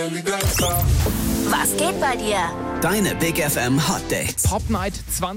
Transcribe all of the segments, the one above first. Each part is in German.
Was geht bei dir? Deine Big FM Hot Dates. Pop Night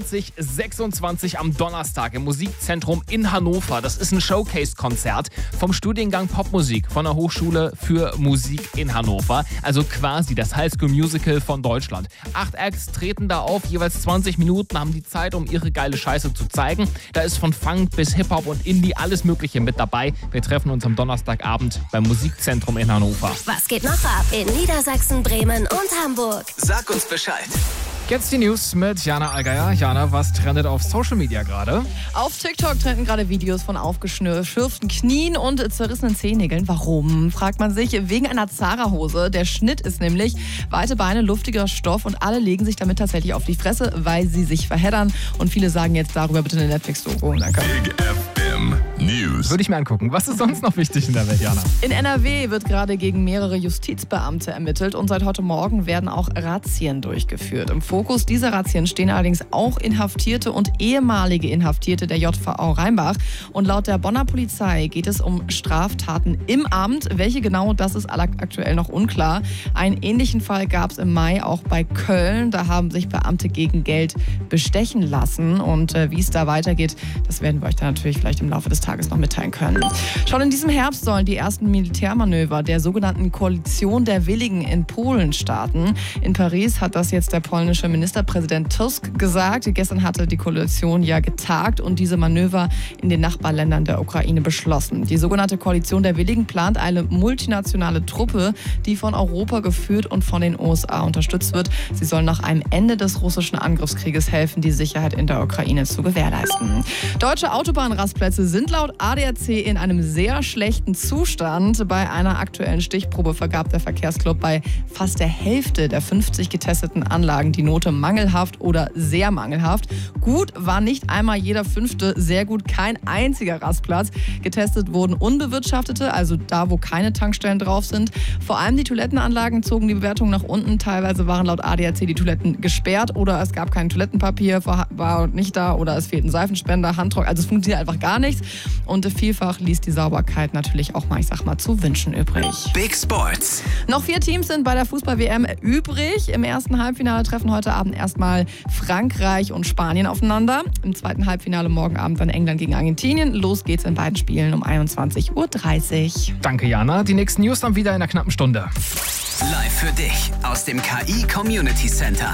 2026 am Donnerstag im Musikzentrum in Hannover. Das ist ein Showcase-Konzert vom Studiengang Popmusik von der Hochschule für Musik in Hannover. Also quasi das High School Musical von Deutschland. 8 Acts treten da auf, jeweils 20 Minuten, haben die Zeit, um ihre geile Scheiße zu zeigen. Da ist von Funk bis Hip-Hop und Indie alles Mögliche mit dabei. Wir treffen uns am Donnerstagabend beim Musikzentrum in Hannover. Was geht noch ab in Niedersachsen, Bremen und Hamburg? Sag uns Bescheid. Jetzt die News mit Jana Allgeier. Jana, was trendet auf Social Media gerade? Auf TikTok trenden gerade Videos von aufgeschürften Knien und zerrissenen Zehennägeln. Warum, fragt man sich. Wegen einer Zara-Hose. Der Schnitt ist nämlich weite Beine, luftiger Stoff und alle legen sich damit tatsächlich auf die Fresse, weil sie sich verheddern. Und viele sagen jetzt darüber bitte eine Netflix-Doku. Danke. Big FM News. Würde ich mir angucken. Was ist sonst noch wichtig in der Welt, Jana? In NRW wird gerade gegen mehrere Justizbeamte ermittelt und seit heute Morgen werden auch Razzien durchgeführt. Im Fokus dieser Razzien stehen allerdings auch Inhaftierte und ehemalige Inhaftierte der JVA Rheinbach. Und laut der Bonner Polizei geht es um Straftaten im Amt. Welche genau, das ist aktuell noch unklar. Einen ähnlichen Fall gab es im Mai auch bei Köln. Da haben sich Beamte gegen Geld bestechen lassen. Und wie es da weitergeht, das werden wir euch dann natürlich vielleicht im Laufe des Tages noch mitteilen können. Schon in diesem Herbst sollen die ersten Militärmanöver der sogenannten Koalition der Willigen in Polen starten. In Paris hat das jetzt der polnische Ministerpräsident Tusk gesagt. Gestern hatte die Koalition ja getagt und diese Manöver in den Nachbarländern der Ukraine beschlossen. Die sogenannte Koalition der Willigen plant eine multinationale Truppe, die von Europa geführt und von den USA unterstützt wird. Sie soll nach einem Ende des russischen Angriffskrieges helfen, die Sicherheit in der Ukraine zu gewährleisten. Deutsche Autobahnrastplätze sind laut ADAC in einem sehr schlechten Zustand. Bei einer aktuellen Stichprobe vergab der Verkehrsclub bei fast der Hälfte der 50 getesteten Anlagen die Note mangelhaft oder sehr mangelhaft. Gut war nicht einmal jeder 5., sehr gut kein einziger Rastplatz. Getestet wurden unbewirtschaftete, also da, wo keine Tankstellen drauf sind. Vor allem die Toilettenanlagen zogen die Bewertung nach unten. Teilweise waren laut ADAC die Toiletten gesperrt oder es gab kein Toilettenpapier, war nicht da oder es fehlten Seifenspender, Handtrockner. Also es funktioniert einfach gar nichts. Und vielfach ließ die Sauberkeit natürlich auch mal, zu wünschen übrig. Big Sports. Noch 4 Teams sind bei der Fußball-WM übrig. Im ersten Halbfinale treffen heute Abend erstmal Frankreich und Spanien aufeinander. Im zweiten Halbfinale morgen Abend dann England gegen Argentinien. Los geht's in beiden Spielen um 21:30 Uhr. Danke, Jana. Die nächsten News dann wieder in einer knappen Stunde. Live für dich aus dem KI Community Center.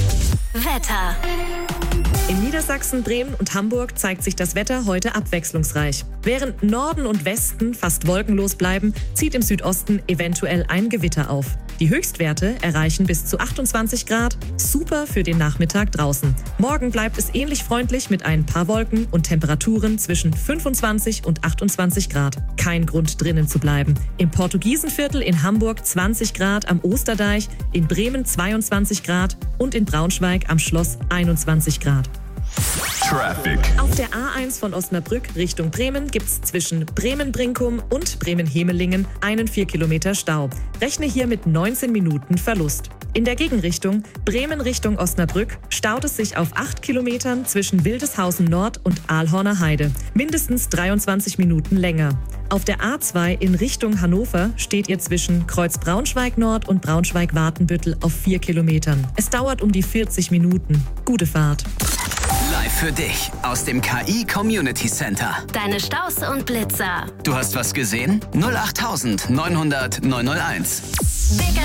Wetter. In Niedersachsen, Bremen und Hamburg zeigt sich das Wetter heute abwechslungsreich. Während Norden und Westen fast wolkenlos bleiben, zieht im Südosten eventuell ein Gewitter auf. Die Höchstwerte erreichen bis zu 28 Grad. Super für den Nachmittag draußen. Morgen bleibt es ähnlich freundlich mit ein paar Wolken und Temperaturen zwischen 25 und 28 Grad. Kein Grund, drinnen zu bleiben. Im Portugiesenviertel in Hamburg 20 Grad am Osterdeich, in Bremen 22 Grad und in Braunschweig am Schloss 21 Grad. Traffic. Auf der A1 von Osnabrück Richtung Bremen gibt's zwischen Bremen-Brinkum und Bremen-Hemelingen einen 4 Kilometer Stau. Rechne hier mit 19 Minuten Verlust. In der Gegenrichtung Bremen Richtung Osnabrück staut es sich auf 8 Kilometern zwischen Wildeshausen Nord und Aalhorner Heide. Mindestens 23 Minuten länger. Auf der A2 in Richtung Hannover steht ihr zwischen Kreuz Braunschweig Nord und Braunschweig-Watenbüttel auf 4 Kilometern. Es dauert um die 40 Minuten. Gute Fahrt. Live für dich aus dem KI Community Center. Deine Staus und Blitzer. Du hast was gesehen? 08900 901. Big